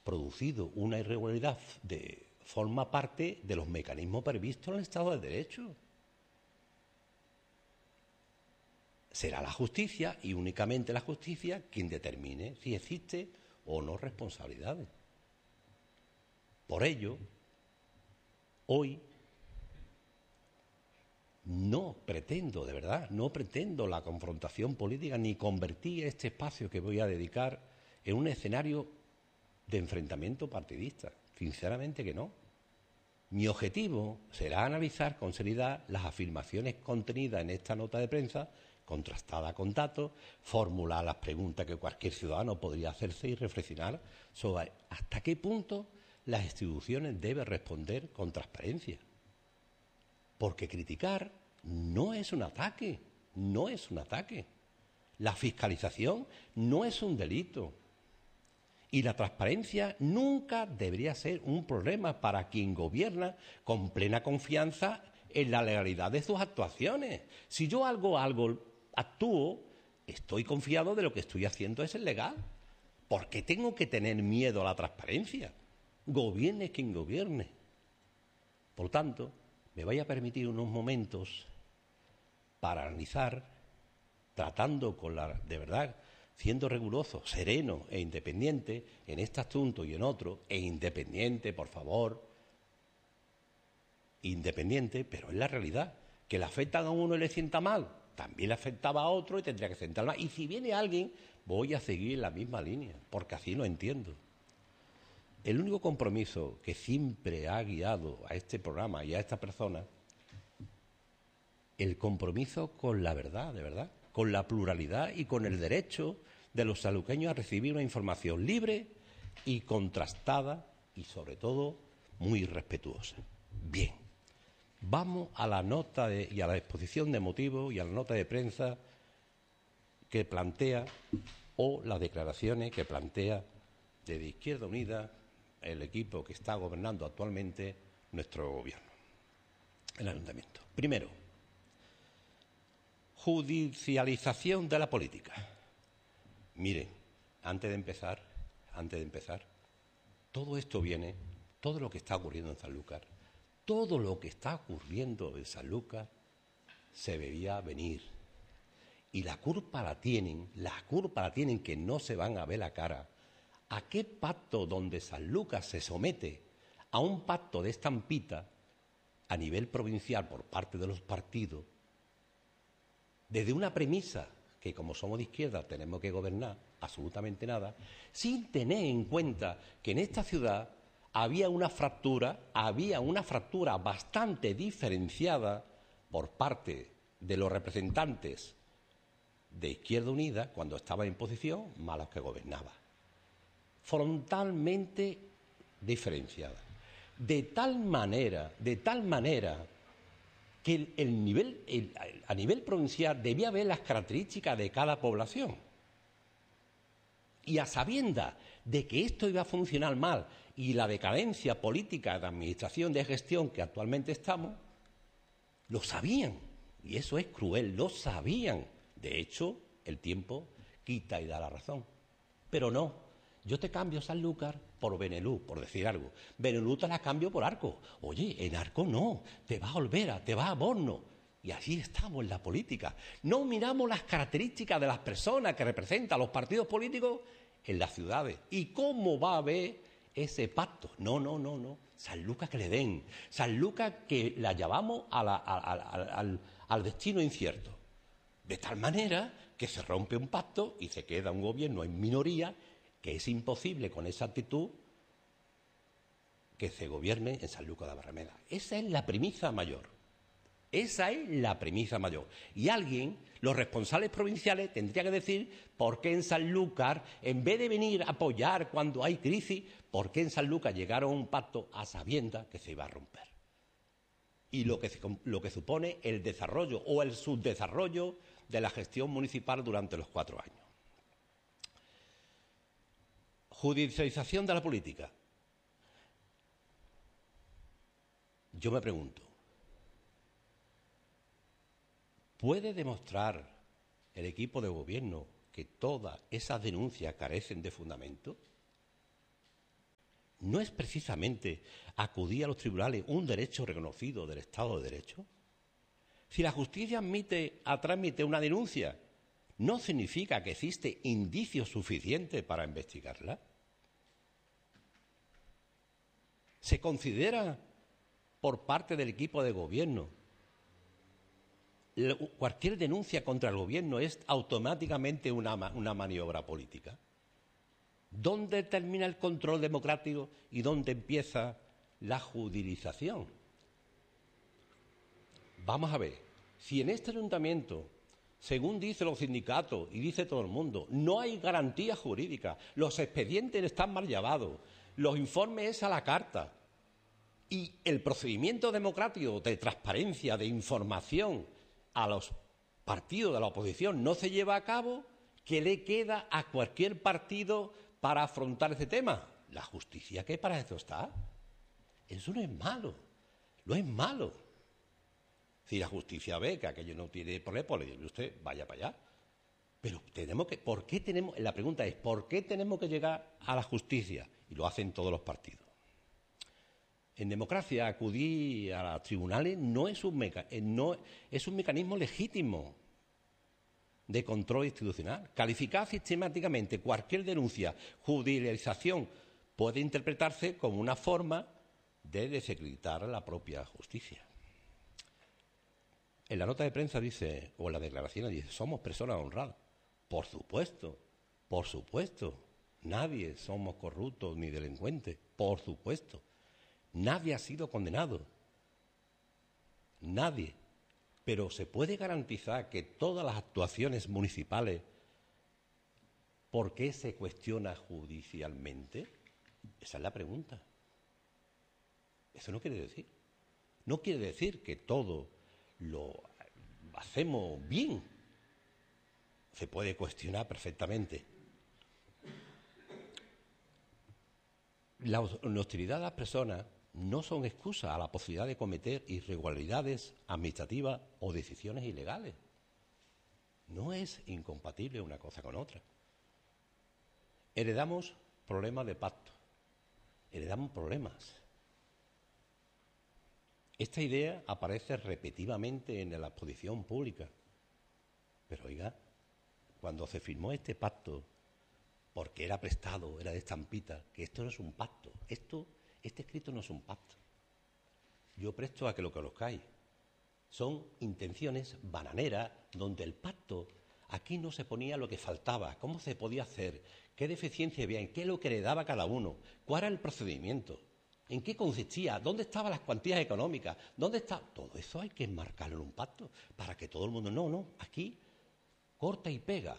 producido una irregularidad forma parte de los mecanismos previstos en el Estado de Derecho. Será la justicia, y únicamente la justicia, quien determine si existe o no responsabilidades. Por ello, hoy no pretendo, de verdad, no pretendo la confrontación política ni convertir este espacio que voy a dedicar en un escenario de enfrentamiento partidista. Sinceramente que no. Mi objetivo será analizar con seriedad las afirmaciones contenidas en esta nota de prensa, contrastada con datos, formular las preguntas que cualquier ciudadano podría hacerse y reflexionar sobre hasta qué punto las instituciones deben responder con transparencia. Porque criticar no es un ataque, no es un ataque. La fiscalización no es un delito. Y la transparencia nunca debería ser un problema para quien gobierna con plena confianza en la legalidad de sus actuaciones. Si yo actúo, estoy confiado de lo que estoy haciendo es legal. ¿Por qué tengo que tener miedo a la transparencia? Gobierne quien gobierne. Por tanto, me voy a permitir unos momentos para analizar, tratando de verdad, siendo riguroso, sereno e independiente en este asunto y en otro, e independiente, por favor, independiente, pero es la realidad, que le afectan a uno y le sienta mal, también le afectaba a otro y tendría que sentar mal. Y si viene alguien, voy a seguir la misma línea, porque así lo entiendo. El único compromiso que siempre ha guiado a este programa y a esta persona, el compromiso con la verdad, de verdad, con la pluralidad y con el derecho de los sanluqueños a recibir una información libre y contrastada y, sobre todo, muy respetuosa. Bien, vamos a la nota y a la exposición de motivos y a la nota de prensa que plantea, o las declaraciones que plantea desde Izquierda Unida el equipo que está gobernando actualmente nuestro gobierno, el ayuntamiento. Primero, judicialización de la política. Miren, antes de empezar, todo esto viene, todo lo que está ocurriendo en Sanlúcar, todo lo que está ocurriendo en Sanlúcar se veía venir. Y la culpa la tienen que no se van a ver la cara. ¿A qué pacto donde Sanlúcar se somete a un pacto de estampita a nivel provincial por parte de los partidos, desde una premisa que como somos de izquierda tenemos que gobernar absolutamente nada, sin tener en cuenta que en esta ciudad había una fractura bastante diferenciada por parte de los representantes de Izquierda Unida cuando estaba en posición, más los que gobernaba. Frontalmente diferenciada. De tal manera que a nivel provincial debía haber las características de cada población. Y a sabiendas de que esto iba a funcionar mal y la decadencia política de administración, de gestión que actualmente estamos, lo sabían. Y eso es cruel, lo sabían. De hecho, el tiempo quita y da la razón. Pero no. Yo te cambio Sanlúcar por Benelux, por decir algo. Benelux te la cambio por Arco. Oye, en Arco no, te vas a Olvera, te vas a Borno. Y así estamos en la política. No miramos las características de las personas que representan los partidos políticos en las ciudades. ¿Y cómo va a haber ese pacto? No. Sanlúcar que le den. Sanlúcar que la llevamos al destino incierto. De tal manera que se rompe un pacto y se queda un gobierno en minoría, que es imposible con esa actitud que se gobierne en Sanlúcar de Barrameda. Esa es la premisa mayor. Y alguien, los responsables provinciales, tendría que decir por qué en Sanlúcar, en vez de venir a apoyar cuando hay crisis, por qué en Sanlúcar llegaron a un pacto a sabiendas que se iba a romper. Y lo que supone el desarrollo o el subdesarrollo de la gestión municipal durante los 4 años. Judicialización de la política. Yo me pregunto, ¿puede demostrar el equipo de gobierno que todas esas denuncias carecen de fundamento? ¿No es precisamente acudir a los tribunales un derecho reconocido del Estado de Derecho? Si la justicia trámite una denuncia, ¿no significa que existe indicio suficiente para investigarla? ¿Se considera por parte del equipo de gobierno cualquier denuncia contra el gobierno es automáticamente una maniobra política? ¿Dónde termina el control democrático y dónde empieza la judicialización? Vamos a ver, si en este ayuntamiento, según dicen los sindicatos y dice todo el mundo, no hay garantía jurídica, los expedientes están mal llevados, los informes es a la carta y el procedimiento democrático de transparencia, de información a los partidos de la oposición no se lleva a cabo, ¿qué le queda a cualquier partido para afrontar ese tema? La justicia, que para eso está. Eso no es malo, no es malo. Si la justicia ve que aquello no tiene problema, pues le dice usted, vaya para allá. Pero la pregunta es, ¿por qué tenemos que llegar a la justicia? Y lo hacen todos los partidos. En democracia, acudir a los tribunales es un mecanismo legítimo de control institucional. Calificar sistemáticamente cualquier denuncia, judicialización, puede interpretarse como una forma de desacreditar a la propia justicia. En la nota de prensa dice, o en la declaración dice, somos personas honradas. Por supuesto, nadie somos corruptos ni delincuentes, por supuesto. Nadie ha sido condenado, nadie. Pero ¿se puede garantizar que todas las actuaciones municipales, por qué se cuestiona judicialmente? Esa es la pregunta. Eso no quiere decir. No quiere decir que todo lo hacemos bien. Se puede cuestionar perfectamente. La hostilidad de las personas no son excusas a la posibilidad de cometer irregularidades administrativas o decisiones ilegales. No es incompatible una cosa con otra. Heredamos problemas de pacto, heredamos problemas. Esta idea aparece repetidamente en la exposición pública. Pero oiga, cuando se firmó este pacto, porque era prestado, era de estampita, que esto no es un pacto, este escrito no es un pacto. Yo presto a que lo conozcáis. Son intenciones bananeras donde el pacto, aquí no se ponía lo que faltaba, cómo se podía hacer, qué deficiencia había, en qué lo que heredaba cada uno, cuál era el procedimiento, en qué consistía, dónde estaban las cuantías económicas, dónde está. Todo eso hay que enmarcarlo en un pacto para que todo el mundo, no, aquí corta y pega,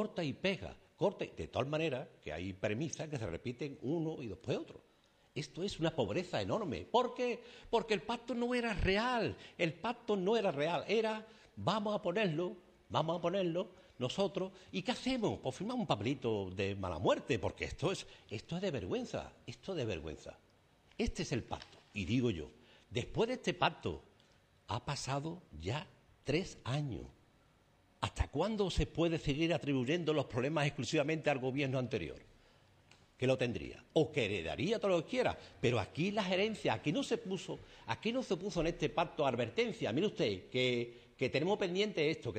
de tal manera que hay premisas que se repiten uno y después otro. Esto es una pobreza enorme. ¿Por qué? Porque el pacto no era real. Era, vamos a ponerlo nosotros. ¿Y qué hacemos? Pues firmamos un papelito de mala muerte, porque esto es de vergüenza. Este es el pacto. Y digo yo, después de este pacto, ha pasado ya 3 años. ¿Hasta cuándo se puede seguir atribuyendo los problemas exclusivamente al gobierno anterior? Que lo tendría, o que heredaría todo lo que quiera, pero aquí la gerencia, aquí no se puso en este pacto advertencia, mire usted, que tenemos pendiente esto,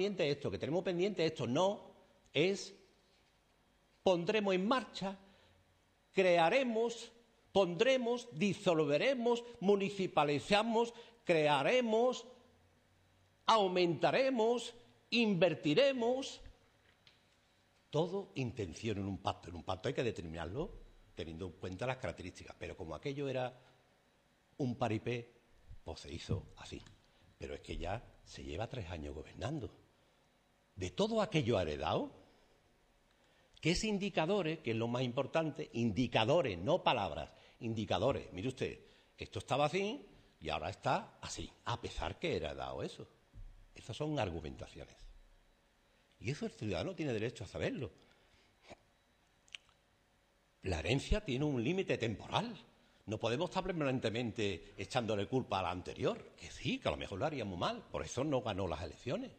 no, pondremos en marcha, pondremos, disolveremos, municipalizamos, crearemos, aumentaremos, invertiremos. Todo intención en un pacto. En un pacto hay que determinarlo teniendo en cuenta las características. Pero como aquello era un paripé, pues se hizo así. Pero es que ya se lleva 3 años gobernando. De todo aquello heredado, ¿qué es indicadores? Que es lo más importante. Indicadores, no palabras. Indicadores. Mire usted, esto estaba así y ahora está así. A pesar que era heredado eso. Esas son argumentaciones. Y eso el ciudadano tiene derecho a saberlo. La herencia tiene un límite temporal. No podemos estar permanentemente echándole culpa a la anterior. Que sí, que a lo mejor lo haríamos mal. Por eso no ganó las elecciones.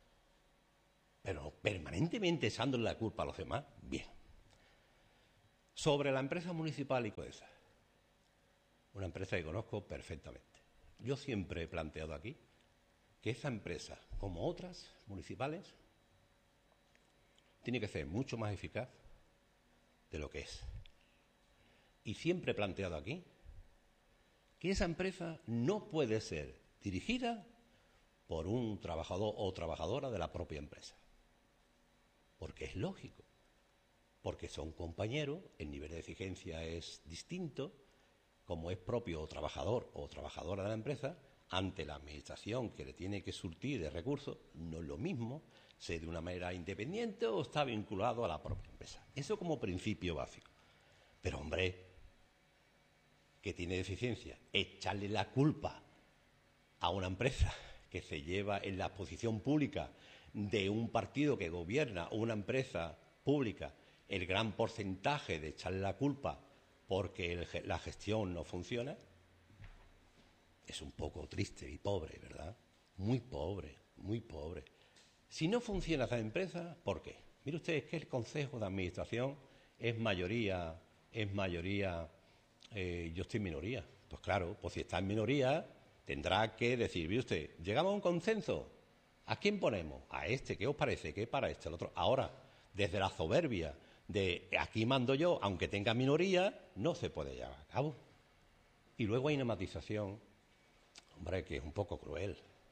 Pero permanentemente echándole la culpa a los demás, bien. Sobre la empresa municipal ICOESA, una empresa que conozco perfectamente. Yo siempre he planteado aquí que esa empresa, como otras municipales, tiene que ser mucho más eficaz de lo que es. Y siempre he planteado aquí que esa empresa no puede ser dirigida por un trabajador o trabajadora de la propia empresa. Porque es lógico. Porque son compañeros, el nivel de exigencia es distinto, como es propio trabajador o trabajadora de la empresa, ante la administración que le tiene que surtir de recursos, no es lo mismo, sea de una manera independiente o está vinculado a la propia empresa. Eso como principio básico. Pero, hombre, que tiene deficiencia, echarle la culpa a una empresa que se lleva en la posición pública de un partido que gobierna una empresa pública el gran porcentaje de echarle la culpa porque la gestión no funciona, es un poco triste y pobre, ¿verdad? Muy pobre, muy pobre. Si no funciona esa empresa, ¿por qué? Mire usted, es que el Consejo de Administración es mayoría, yo estoy en minoría. Pues claro, pues si está en minoría, tendrá que decir, mire usted, llegamos a un consenso, ¿a quién ponemos? A este, ¿qué os parece? ¿Qué para este? El otro. Ahora, desde la soberbia de aquí mando yo, aunque tenga minoría, no se puede llevar a cabo. Y luego hay una matización, hombre, que es un poco cruel.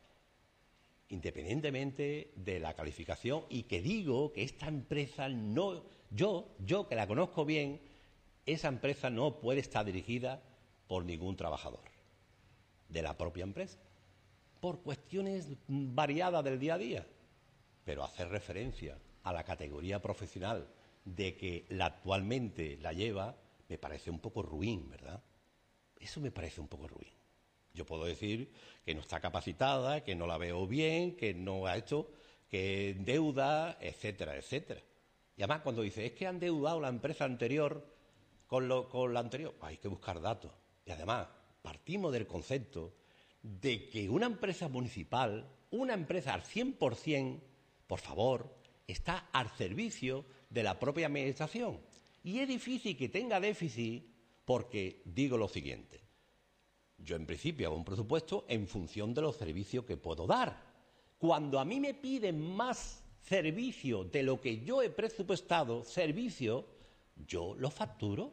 Independientemente de la calificación, y que digo que esta empresa no, yo que la conozco bien, esa empresa no puede estar dirigida por ningún trabajador de la propia empresa, por cuestiones variadas del día a día, pero hacer referencia a la categoría profesional de que actualmente la lleva, me parece un poco ruin, ¿verdad? Eso me parece un poco ruin. Yo puedo decir que no está capacitada, que no la veo bien, que no ha hecho, que endeuda, etcétera, etcétera. Y además cuando dice, es que han endeudado la empresa anterior con la anterior, hay que buscar datos. Y además partimos del concepto de que una empresa municipal, una empresa al 100%, por favor, está al servicio de la propia administración. Y es difícil que tenga déficit porque digo lo siguiente. Yo en principio hago un presupuesto en función de los servicios que puedo dar. Cuando a mí me piden más servicio de lo que yo he presupuestado, servicio, yo lo facturo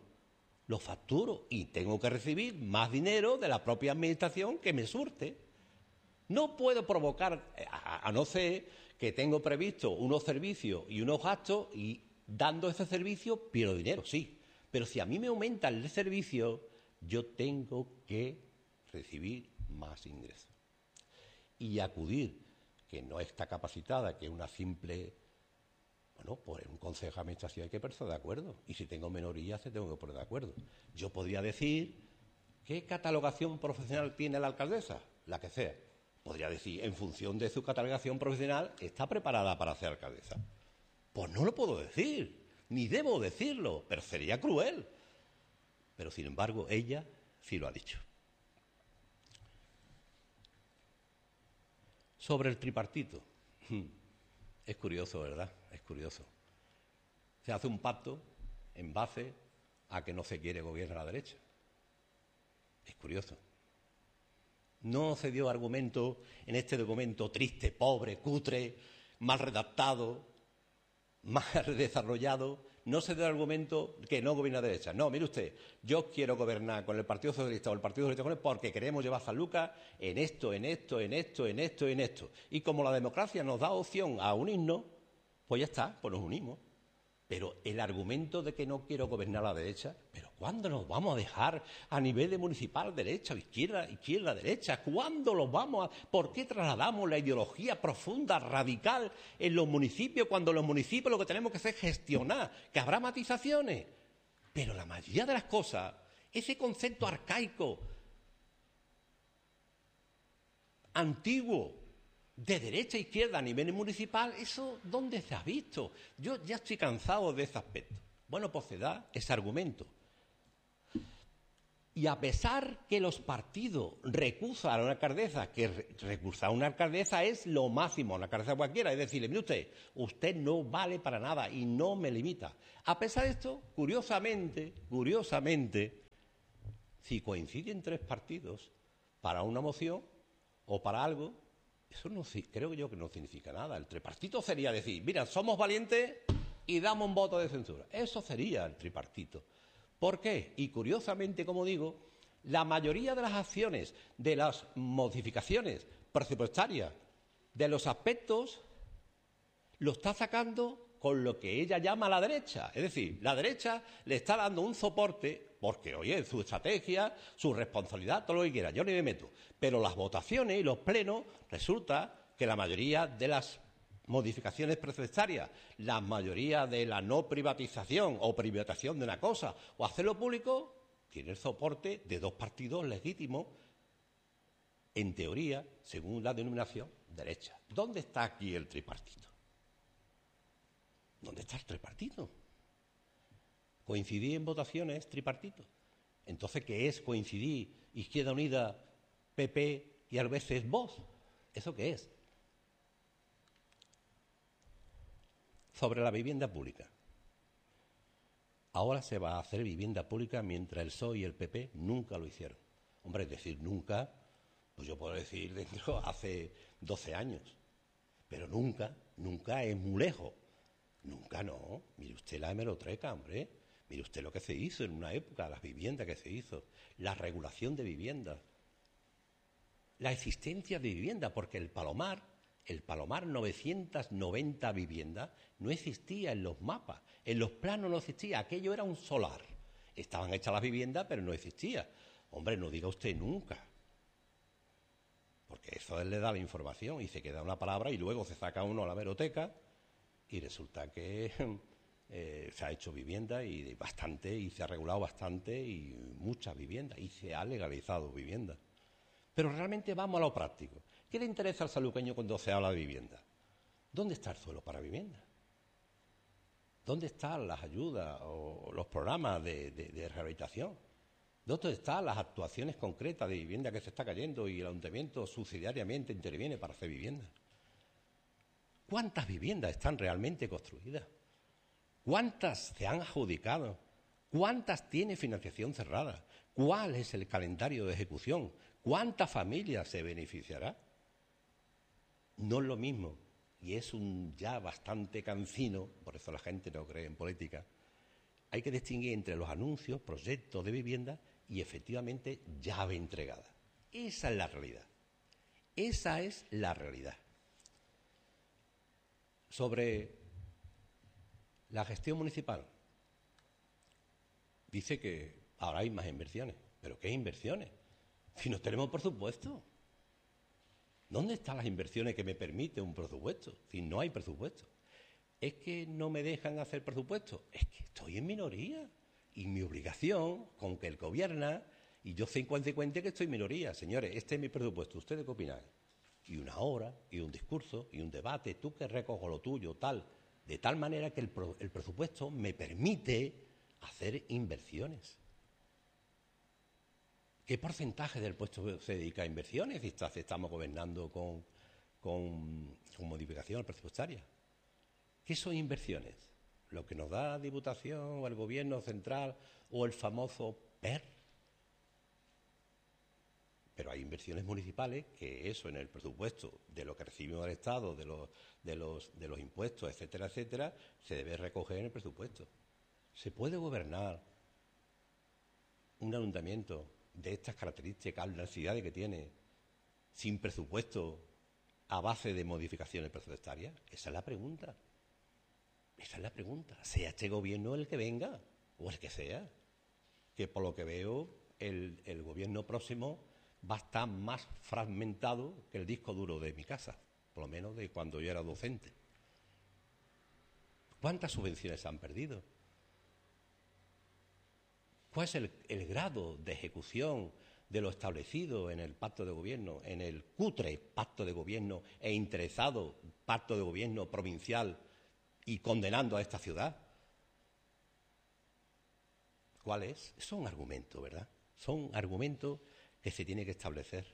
y tengo que recibir más dinero de la propia administración que me surte. No puedo provocar, a no ser que tengo previsto unos servicios y unos gastos y dando ese servicio pierdo dinero, sí. Pero si a mí me aumenta el servicio, yo tengo que recibir más ingresos. Y acudir, que no está capacitada, que es una simple... Bueno, pues en un consejo de administración hay que ponerse de acuerdo. Y si tengo minoría, se tengo que poner de acuerdo. Yo podría decir, ¿qué catalogación profesional tiene la alcaldesa? La que sea. Podría decir, en función de su catalogación profesional, ¿está preparada para ser alcaldesa? Pues no lo puedo decir, ni debo decirlo, pero sería cruel. Pero, sin embargo, ella sí lo ha dicho. Sobre el tripartito. Es curioso, ¿verdad? Es curioso. Se hace un pacto en base a que no se quiere gobiernar a la derecha. Es curioso. No se dio argumento en este documento triste, pobre, cutre, mal redactado, mal desarrollado. No se dio argumento que no gobierna a la derecha. No, mire usted, yo quiero gobernar con el Partido Socialista o el Partido Socialista con él porque queremos llevar San Lucas en esto, en esto, en esto, en esto, en esto. Y como la democracia nos da opción a unirnos, pues ya está, pues nos unimos. Pero el argumento de que no quiero gobernar a la derecha, ¿pero cuándo nos vamos a dejar a nivel de municipal derecha o izquierda, izquierda, derecha? ¿Cuándo los vamos a...? ¿Por qué trasladamos la ideología profunda, radical en los municipios cuando los municipios lo que tenemos que hacer es gestionar? Que habrá matizaciones, pero la mayoría de las cosas, ese concepto arcaico, antiguo, de derecha a izquierda a nivel municipal, ¿eso dónde se ha visto? Yo ya estoy cansado de ese aspecto. Bueno, pues se da ese argumento. Y Y a pesar que los partidos recusan a una alcaldesa, que recusar a una alcaldesa es lo máximo, una alcaldesa cualquiera, es decirle, mire usted no vale para nada y no me limita. A pesar de esto, curiosamente, si coinciden tres partidos para una moción o para algo, eso no, creo yo que no significa nada. El tripartito sería decir, mira, somos valientes y damos un voto de censura. Eso sería el tripartito. ¿Por qué? Y curiosamente, como digo, la mayoría de las acciones, de las modificaciones presupuestarias, de los aspectos, lo está sacando con lo que ella llama la derecha. Es decir, la derecha le está dando un soporte, porque, oye, su estrategia, su responsabilidad, todo lo que quiera, yo ni me meto. Pero las votaciones y los plenos, resulta que la mayoría de las modificaciones presupuestarias, la mayoría de la no privatización o privatización de una cosa o hacerlo público, tiene el soporte de dos partidos legítimos, en teoría, según la denominación, derecha. ¿Dónde está aquí el tripartito? ¿Dónde está el tripartito? Coincidir en votaciones tripartito. Entonces, ¿qué es coincidir Izquierda Unida, PP y a veces Vox? ¿Eso qué es? Sobre la vivienda pública. Ahora se va a hacer vivienda pública mientras el PSOE y el PP nunca lo hicieron. Hombre, es decir, nunca, pues yo puedo decir dentro hace 12 años. Pero nunca es muy lejos. Nunca no. Mire usted la hemeroteca, hombre. Mire usted lo que se hizo en una época, las viviendas que se hizo, la regulación de viviendas, la existencia de viviendas, porque el Palomar 990 viviendas, no existía en los mapas, en los planos no existía, aquello era un solar. Estaban hechas las viviendas, pero no existía. Hombre, no diga usted nunca, porque eso él le da la información y se queda una palabra y luego se saca uno a la hemeroteca y resulta que se ha hecho vivienda y bastante, y se ha regulado bastante y muchas viviendas, y se ha legalizado vivienda. Pero realmente vamos a lo práctico. ¿Qué le interesa al saluqueño cuando se habla de vivienda? ¿Dónde está el suelo para vivienda? ¿Dónde están las ayudas o los programas de rehabilitación? ¿Dónde están las actuaciones concretas de vivienda que se está cayendo y el ayuntamiento subsidiariamente interviene para hacer vivienda? ¿Cuántas viviendas están realmente construidas? ¿Cuántas se han adjudicado? ¿Cuántas tiene financiación cerrada? ¿Cuál es el calendario de ejecución? ¿Cuántas familias se beneficiará? No es lo mismo, y es un ya bastante cansino, por eso la gente no cree en política. Hay que distinguir entre los anuncios, proyectos de vivienda y efectivamente llave entregada. Esa es la realidad. Esa es la realidad. Sobre la gestión municipal, dice que ahora hay más inversiones. ¿Pero qué inversiones? Si no tenemos presupuesto. ¿Dónde están las inversiones que me permite un presupuesto? Si no hay presupuesto. ¿Es que no me dejan hacer presupuesto? Es que estoy en minoría. Y mi obligación, con que él gobierna, y yo soy consecuente que estoy en minoría. Señores, este es mi presupuesto. ¿Ustedes qué opinan? Y una hora, y un discurso, y un debate. Tú que recojo lo tuyo, tal. De tal manera que el presupuesto me permite hacer inversiones. ¿Qué porcentaje del puesto se dedica a inversiones si estamos gobernando con modificación presupuestaria? ¿Qué son inversiones? ¿Lo que nos da la Diputación o el Gobierno central o el famoso PER? Pero hay inversiones municipales que eso en el presupuesto de lo que recibimos del Estado, de los impuestos, etcétera, etcétera, se debe recoger en el presupuesto. ¿Se puede gobernar un ayuntamiento de estas características, las necesidades que tiene, sin presupuesto, a base de modificaciones presupuestarias? Esa es la pregunta. Esa es la pregunta. Sea este gobierno el que venga, o el que sea. Que por lo que veo, el gobierno próximo va a estar más fragmentado que el disco duro de mi casa, por lo menos de cuando yo era docente. ¿Cuántas subvenciones se han perdido? ¿Cuál es el grado de ejecución de lo establecido en el pacto de gobierno, en el cutre pacto de gobierno e interesado pacto de gobierno provincial y condenando a esta ciudad? ¿Cuál es? Eso es un argumento, ¿verdad? Son argumentos que se tiene que establecer.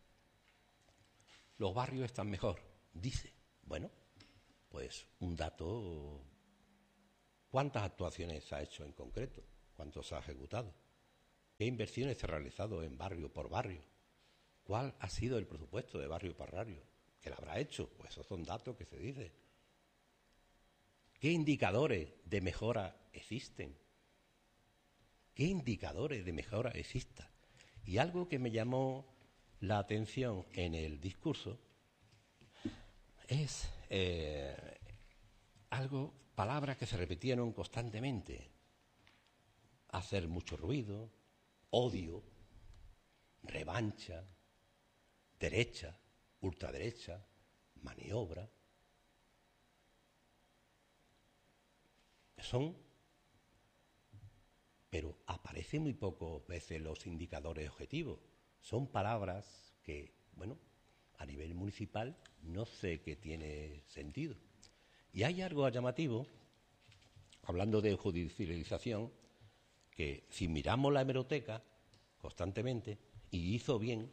Los barrios están mejor, dice. Bueno, pues un dato. ¿Cuántas actuaciones se ha hecho en concreto? ¿Cuántos se ha ejecutado? ¿Qué inversiones se han realizado en barrio por barrio? ¿Cuál ha sido el presupuesto de barrio por barrio? ¿Qué lo habrá hecho? Pues esos son datos que se dicen. ¿Qué indicadores de mejora existen? ¿Qué indicadores de mejora existen? Y algo que me llamó la atención en el discurso es palabras que se repitieron constantemente. Hacer mucho ruido, odio, revancha, derecha, ultraderecha, maniobra. Pero aparecen muy pocas veces los indicadores objetivos. Son palabras que, bueno, a nivel municipal no sé qué tiene sentido. Y hay algo llamativo, hablando de judicialización, que si miramos la hemeroteca constantemente, y hizo bien,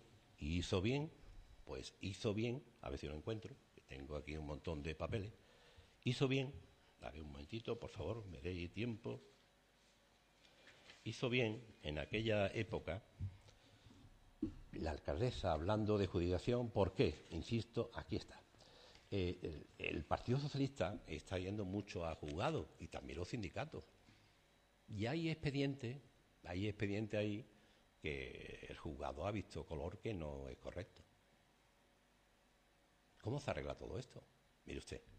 a ver si lo encuentro, que tengo aquí un montón de papeles, hizo bien, dame un momentito, por favor, me deis tiempo, hizo bien en aquella época la alcaldesa hablando de judicialización. ¿Por qué? Insisto, aquí está. El Partido Socialista está yendo mucho a juzgados y también los sindicatos. Y hay expedientes ahí que el juzgado ha visto color que no es correcto. ¿Cómo se arregla todo esto? Mire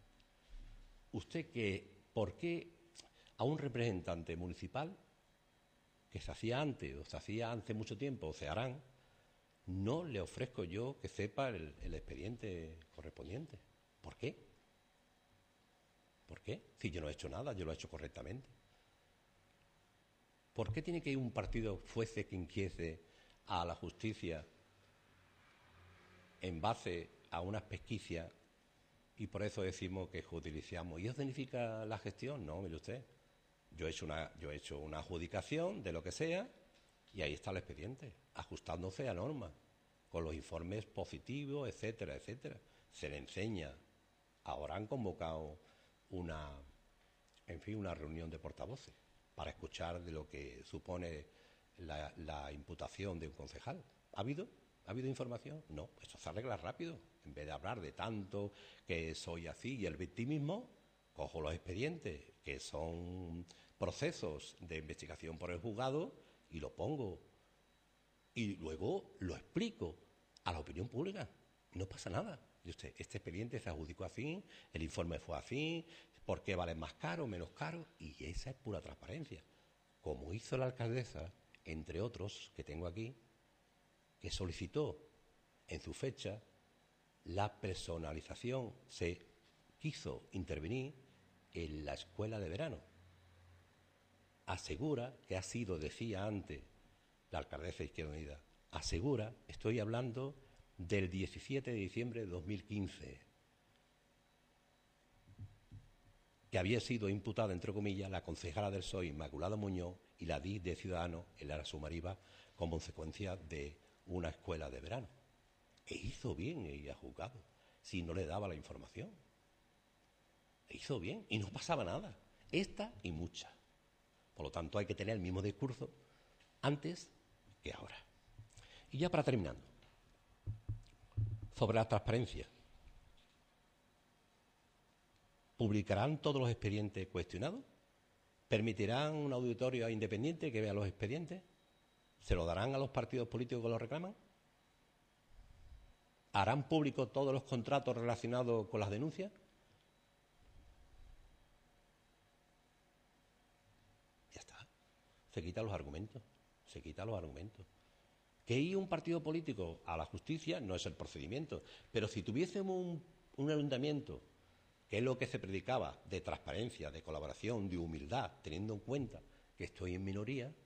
¿por qué a un representante municipal que se hacía antes o se hacía hace mucho tiempo o se harán, no le ofrezco yo que sepa el expediente correspondiente? ¿Por qué? ¿Por qué? Si yo no he hecho nada, yo lo he hecho correctamente. ¿Por qué tiene que ir un partido fuese que inquiese a la justicia en base a unas pesquisas y por eso decimos que judicializamos? ¿Y eso significa la gestión? No, mire usted. Yo he hecho una adjudicación de lo que sea y ahí está el expediente, ajustándose a normas, con los informes positivos, etcétera, etcétera. Se le enseña. Ahora han convocado una reunión de portavoces para escuchar de lo que supone la imputación de un concejal. ¿Ha habido información? No, eso se arregla rápido. En vez de hablar de tanto que soy así y el victimismo, cojo los expedientes, que son procesos de investigación por el juzgado, y lo pongo. Y luego lo explico a la opinión pública. No pasa nada. Y usted, este expediente se adjudicó así, el informe fue así, ¿por qué vale más caro, menos caro? Y esa es pura transparencia. Como hizo la alcaldesa, entre otros que tengo aquí, que solicitó en su fecha la personalización, se quiso intervenir en la escuela de verano. Asegura que ha sido, decía antes la alcaldesa de Izquierda Unida, asegura, estoy hablando del 17 de diciembre de 2015, que había sido imputada, entre comillas, la concejala del PSOE, Inmaculada Muñoz, y la DIS de Ciudadanos, Lara Sumariva, como consecuencia de una escuela de verano. E hizo bien ella juzgado, si no le daba la información. E hizo bien, y no pasaba nada. Esta y muchas. Por lo tanto, hay que tener el mismo discurso antes que ahora. Y ya para terminar, sobre la transparencia. ¿Publicarán todos los expedientes cuestionados? ¿Permitirán un auditorio independiente que vea los expedientes? ¿Se lo darán a los partidos políticos que lo reclaman? ¿Harán público todos los contratos relacionados con las denuncias? Ya está. Se quitan los argumentos. Que ir un partido político a la justicia no es el procedimiento. Pero si tuviésemos un ayuntamiento, que es lo que se predicaba, de transparencia, de colaboración, de humildad, teniendo en cuenta que estoy en minoría,